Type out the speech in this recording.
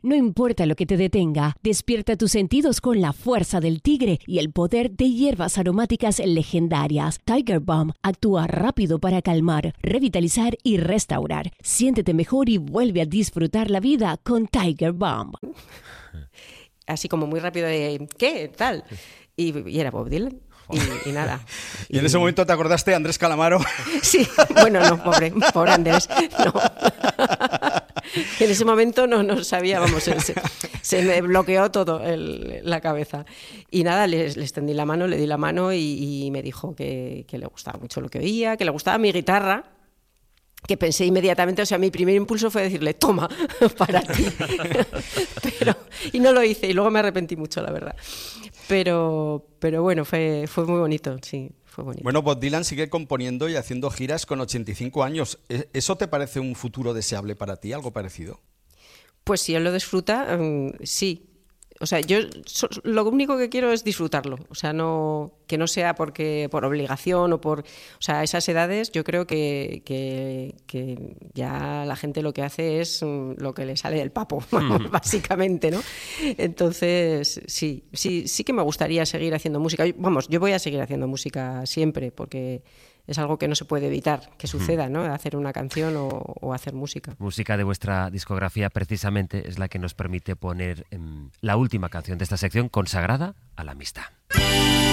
No importa lo que te detenga, despierta tus sentidos con la fuerza del tigre y el poder de hierbas aromáticas legendarias. Tiger Balm actúa rápido para calmar, revitalizar y restaurar. Siéntete mejor y vuelve a disfrutar la vida con Tiger Balm. Así como muy rápido de, ¿qué? Tal. Y era Bob Dylan. Y nada. ¿Y en ese momento te acordaste de Andrés Calamaro? Sí, bueno, no, pobre Andrés, no. En ese momento no sabía, vamos, se me bloqueó todo la cabeza. Y nada, le extendí la mano, le di la mano y me dijo que le gustaba mucho lo que oía, que le gustaba mi guitarra, que pensé inmediatamente, o sea, mi primer impulso fue decirle, toma, para ti. Y no lo hice, y luego me arrepentí mucho, la verdad. Pero bueno, fue muy bonito, sí, fue bonito. Bueno, Bob Dylan sigue componiendo y haciendo giras con 85 años. ¿Eso te parece un futuro deseable para ti, algo parecido? Pues si él lo disfruta, sí. O sea, yo lo único que quiero es disfrutarlo. O sea, que no sea por obligación o por... O sea, a esas edades yo creo que ya la gente lo que hace es lo que le sale del papo, básicamente, ¿no? Entonces, sí que me gustaría seguir haciendo música. Vamos, yo voy a seguir haciendo música siempre porque es algo que no se puede evitar que suceda, ¿no? Hacer una canción o hacer música. Música de vuestra discografía precisamente es la que nos permite poner la última canción de esta sección consagrada a la amistad.